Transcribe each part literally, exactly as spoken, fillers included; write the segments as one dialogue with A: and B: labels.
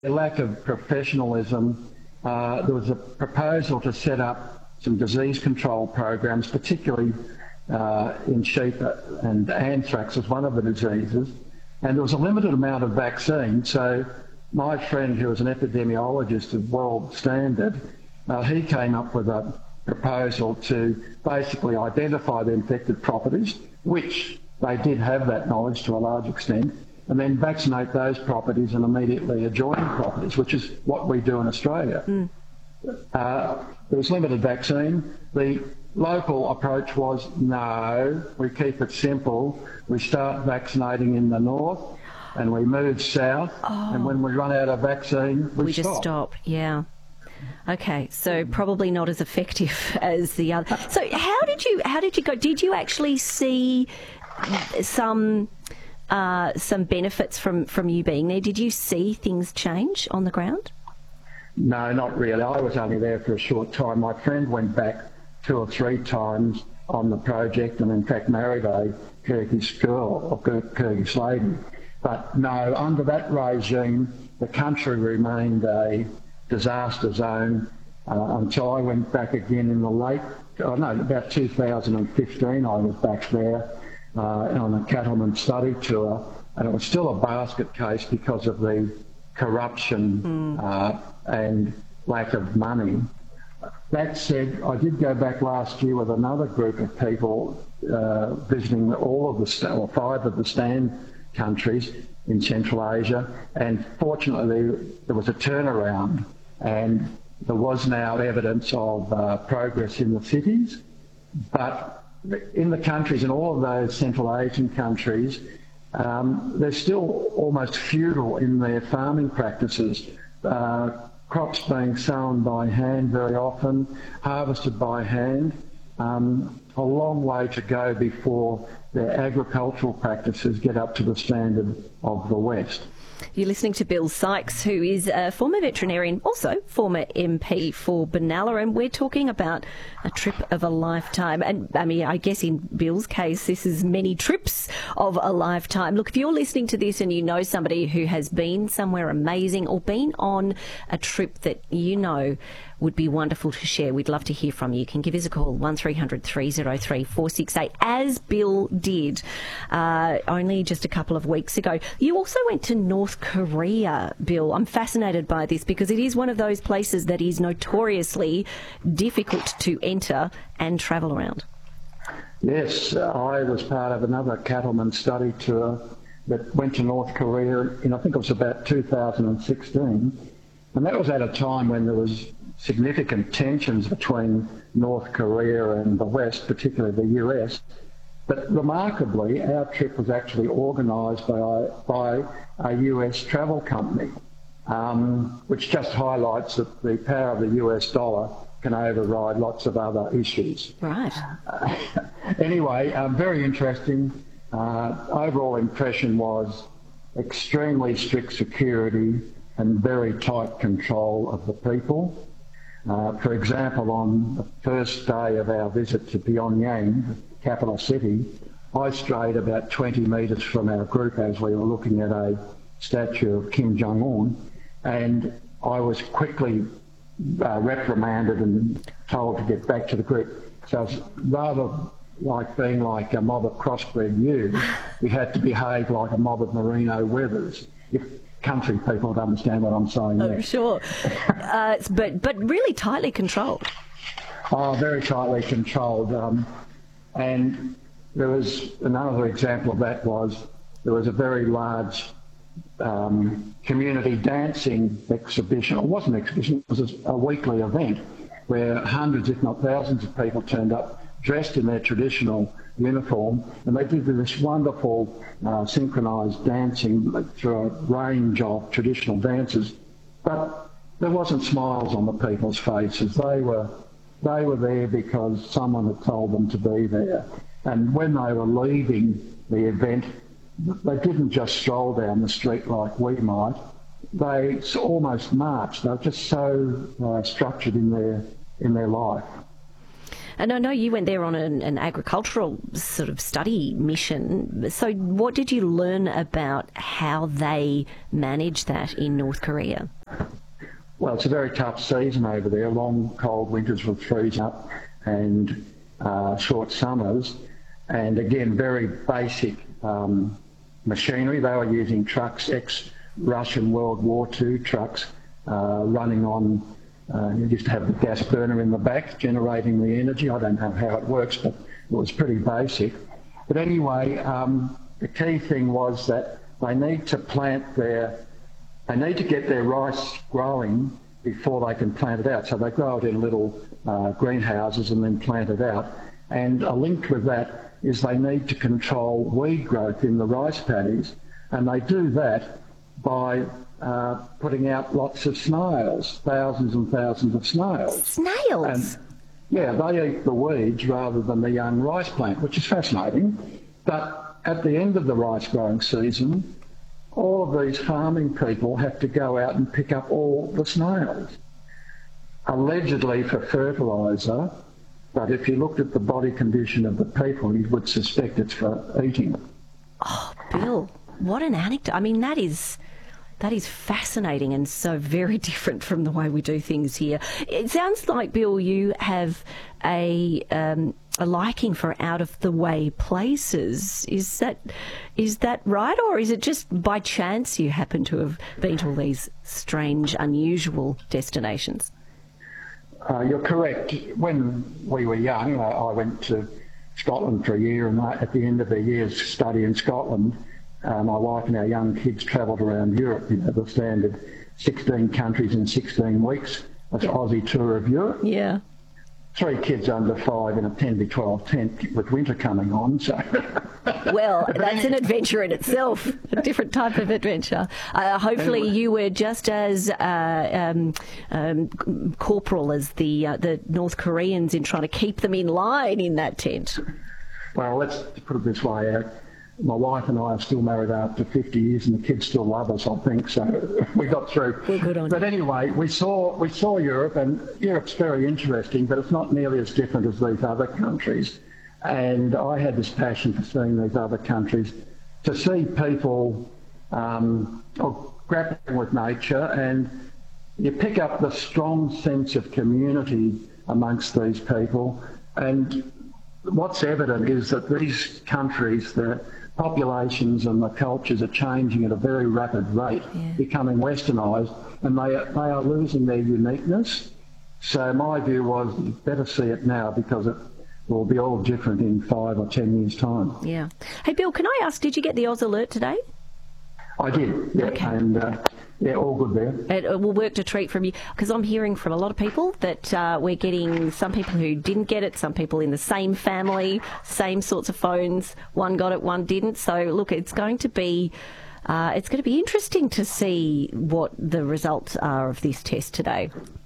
A: the lack of professionalism. Uh, there was a proposal to set up some disease control programs, particularly uh, in sheep, and anthrax was one of the diseases, and there was a limited amount of vaccine. So my friend, who was an epidemiologist of world standard, uh, he came up with a proposal to basically identify the infected properties, which they did have that knowledge to a large extent, and then vaccinate those properties and immediately adjoining properties, which is what we do in Australia. Mm. Uh, there was limited vaccine. The local approach was, no, we keep it simple. We start vaccinating in the north and we move south, oh. and when we run out of vaccine, we,
B: we
A: stop.
B: just stop, yeah. Okay, so probably not as effective as the other. So how did you, how did you go? Did you actually see some... Uh, some benefits from, from you being there? Did you see things change on the ground?
A: No, not really. I was only there for a short time. My friend went back two or three times on the project and in fact married a Kyrgyz girl, or Kyrgyz lady. But no, under that regime, the country remained a disaster zone uh, until I went back again in the late, oh no, about two thousand fifteen I was back there. Uh, on a cattleman study tour, and it was still a basket case because of the corruption mm. uh, and lack of money. That said, I did go back last year with another group of people uh, visiting all of the, or five of the stand countries in Central Asia, and fortunately there was a turnaround and there was now evidence of uh, progress in the cities, but in the countries, in all of those Central Asian countries, um, they're still almost feudal in their farming practices. Uh, crops being sown by hand very often, harvested by hand. Um, a long way to go before their agricultural practices get up to the standard of the West.
B: You're listening to Bill Sykes, who is a former veterinarian, also former M P for Benalla, and we're talking about a trip of a lifetime. And, I mean, I guess in Bill's case, this is many trips of a lifetime. Look, if you're listening to this and you know somebody who has been somewhere amazing or been on a trip that you know would be wonderful to share, we'd love to hear from you. You can give us a call, one three hundred three oh three four six eight, as Bill did uh, only just a couple of weeks ago. You also went to North Korea, Bill. I'm fascinated by this because it is one of those places that is notoriously difficult to enter and travel around.
A: Yes, I was part of another cattleman study tour that went to North Korea in, I think it was about two thousand sixteen, and that was at a time when there was significant tensions between North Korea and the West, particularly the U S. But remarkably, our trip was actually organised by, by a U S travel company, um, which just highlights that the power of the U S dollar can override lots of other issues.
B: Right.
A: Uh, anyway, um, very interesting. Uh, overall impression was extremely strict security and very tight control of the people. Uh, for example, on the first day of our visit to Pyongyang, the capital city, I strayed about twenty metres from our group as we were looking at a statue of Kim Jong-un, and I was quickly uh, reprimanded and told to get back to the group. So it's rather like being like a mob of crossbred ewes, we had to behave like a mob of merino wethers. If country people would understand what I'm saying there.
B: Oh, sure. uh, but, but really tightly controlled.
A: Oh, very tightly controlled. Um, and there was another example of that was there was a very large um, community dancing exhibition. It wasn't an exhibition, it was a weekly event where hundreds, if not thousands of people turned up dressed in their traditional uniform, and they did this wonderful uh, synchronised dancing through a range of traditional dances. But there wasn't smiles on the people's faces. They were, they were there because someone had told them to be there. And when they were leaving the event, they didn't just stroll down the street like we might. They almost marched. They were just so uh, structured in their in their life.
B: And I know you went there on an, an agricultural sort of study mission. So what did you learn about how they manage that in North Korea?
A: Well, it's a very tough season over there, long cold winters with freezing up and uh, short summers, and again, very basic um, machinery. They were using trucks, ex-Russian World War Two trucks, uh, running on, uh, you used to have the gas burner in the back generating the energy. I don't know how it works, but it was pretty basic. But anyway, um, the key thing was that they need to plant their They need to get their rice growing before they can plant it out. So they grow it in little uh, greenhouses and then plant it out. And a link with that is they need to control weed growth in the rice paddies. And they do that by uh, putting out lots of snails, thousands and thousands of snails.
B: Snails?
A: And, yeah, they eat the weeds rather than the young rice plant, which is fascinating. But at the end of the rice growing season, all of these farming people have to go out and pick up all the snails, allegedly for fertiliser, but if you looked at the body condition of the people, you would suspect it's for eating.
B: Oh, Bill, what an anecdote. I mean, that is... That is fascinating and so very different from the way we do things here. It sounds like, Bill, you have a um, a liking for out-of-the-way places. Is that is that right, or is it just by chance you happen to have been to all these strange, unusual destinations?
A: Uh, you're correct. When we were young, I, I went to Scotland for a year, and at the end of a year's study in Scotland, Uh, my wife and our young kids travelled around Europe, you know, the standard sixteen countries in sixteen weeks, that's yeah. Aussie tour of Europe.
B: Yeah.
A: Three kids under five in a ten by twelve tent with winter coming on, so...
B: Well, that's an adventure in itself, a different type of adventure. Uh, hopefully anyway. You were just as uh, um, um, corporal as the, uh, the North Koreans in trying to keep them in line in that tent.
A: Well, let's put it this way, uh, my wife and I are still married after fifty years, and the kids still love us, I think, so we got through.
B: We're good on
A: but
B: you.
A: Anyway, we saw we saw Europe, and Europe's very interesting, but it's not nearly as different as these other countries. And I had this passion for seeing these other countries, to see people um, grappling with nature, and you pick up the strong sense of community amongst these people. And what's evident is that these countries, the populations and the cultures are changing at a very rapid rate, yeah. becoming westernised, and they are, they are losing their uniqueness. So my view was, you better see it now, because it will be all different in five or ten years' time.
B: Yeah. Hey, Bill, can I ask, did you get the Oz Alert today?
A: I did, yeah,
B: okay.
A: and uh, yeah, all good there.
B: It will work to treat from you, because I'm hearing from a lot of people that uh, we're getting some people who didn't get it, some people in the same family, same sorts of phones. One got it, one didn't. So look, it's going to be uh, it's going to be interesting to see what the results are of this test today.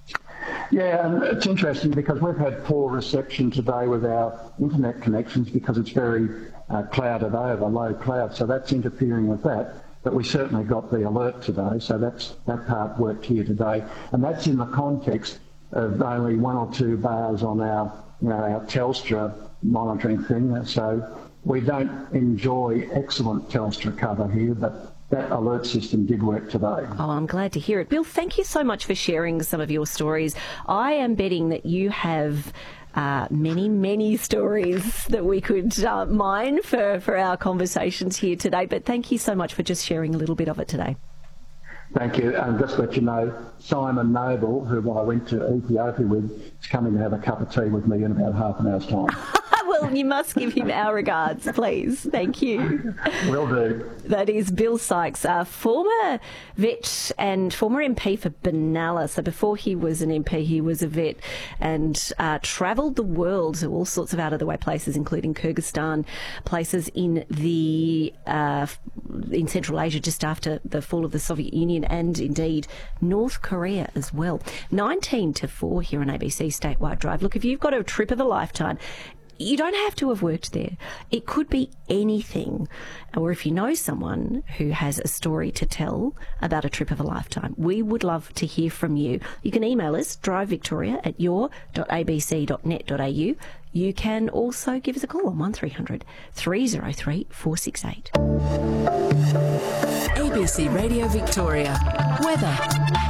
A: Yeah, and it's interesting because we've had poor reception today with our internet connections because it's very uh, clouded over, low cloud, so that's interfering with that. But we certainly got the alert today, so that's that part worked here today, and that's in the context of only one or two bars on our, you know, our Telstra monitoring thing. So we don't enjoy excellent Telstra cover here, but that alert system did work today.
B: Oh, I'm glad to hear it. Bill, thank you so much for sharing some of your stories. I am betting that you have Uh, many, many stories that we could uh, mine for, for our conversations here today. But thank you so much for just sharing a little bit of it today.
A: Thank you. And just to let you know, Simon Noble, who I went to Ethiopia with, is coming to have a cup of tea with me in about half an hour's time.
B: Well, you must give him our regards, please. Thank you.
A: Will do.
B: That is Bill Sykes, a former vet and former M P for Benalla. So before he was an M P, he was a vet and uh, travelled the world to all sorts of out-of-the-way places, including Kyrgyzstan, places in the uh, in Central Asia just after the fall of the Soviet Union, and indeed North Korea as well. nineteen to four here on A B C Statewide Drive. Look, if you've got a trip of a lifetime, you don't have to have worked there. It could be anything. Or if you know someone who has a story to tell about a trip of a lifetime, we would love to hear from you. You can email us, drivevictoria at your dot a b c dot net dot a u, you can also give us a call on one three hundred three oh three four six eight.
C: A B C Radio Victoria. Weather.